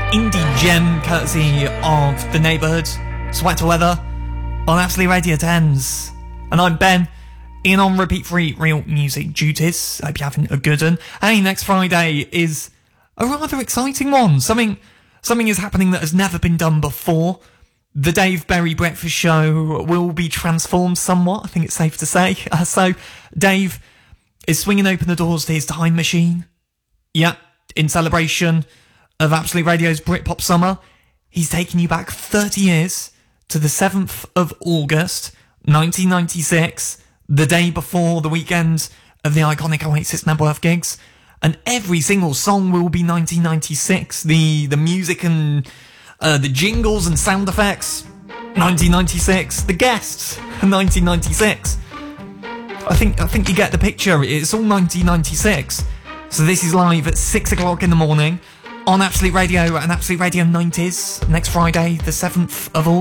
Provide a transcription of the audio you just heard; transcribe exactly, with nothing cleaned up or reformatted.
indie gem courtesy of The Neighbourhood, Sweater Weather, on Absolute Radio tens. And I'm Ben, in on repeat free real music duties. Hope you're having a good one. Hey, next Friday is a rather exciting one. Something, something is happening that has never been done before. The Dave Berry Breakfast Show will be transformed somewhat, I think it's safe to say. Uh, so, Dave is swinging open the doors to his time machine. Yeah, in celebration of Absolute Radio's Britpop Summer, he's taking you back thirty years to the seventh of August, nineteen ninety-six, the day before the weekend of the iconic Oasis Knebworth gigs. And every single song will be nineteen ninety-six. The, the music and uh, the jingles and sound effects, nineteen ninety-six. The guests, nineteen ninety-six. I think, I think you get the picture. It's all nineteen ninety-six. So this is live at six o'clock in the morning on Absolute Radio and Absolute Radio nineties next Friday, the seventh of August.